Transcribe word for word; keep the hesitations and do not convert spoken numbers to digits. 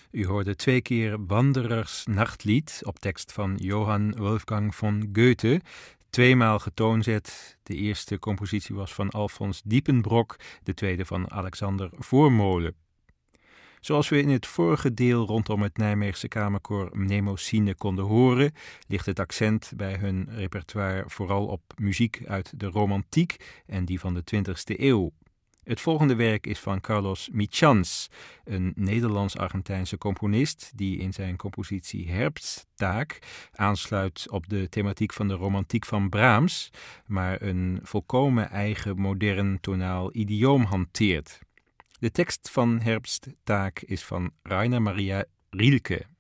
U hoorde twee keer Wanderers Nachtlied op tekst van Johann Wolfgang von Goethe. Tweemaal getoonzet. De eerste compositie was van Alfons Diepenbrock, de tweede van Alexander Voormolen. Zoals we in het vorige deel rondom het Nijmeegse kamerkoor Mnemosyne konden horen, ligt het accent bij hun repertoire vooral op muziek uit de romantiek en die van de twintigste eeuw. Het volgende werk is van Carlos Michans, een Nederlands-Argentijnse componist die in zijn compositie Herbsttaak aansluit op de thematiek van de romantiek van Brahms, maar een volkomen eigen modern tonaal idioom hanteert. De tekst van Herbsttaak is van Rainer Maria Rilke.